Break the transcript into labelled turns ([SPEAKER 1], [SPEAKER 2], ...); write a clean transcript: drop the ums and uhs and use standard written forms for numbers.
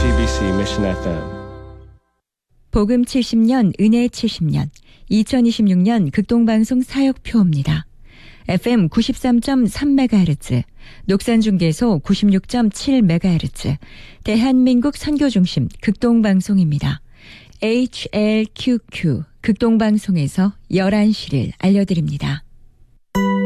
[SPEAKER 1] CBC Mission FM.
[SPEAKER 2] 복음 70년, 은혜 70년, 2026년 극동방송 사역표입니다. FM 93.3MHz, 녹산중계소 96.7MHz, 대한민국 선교중심 극동방송입니다. HLQQ 극동방송에서 11시를 알려드립니다.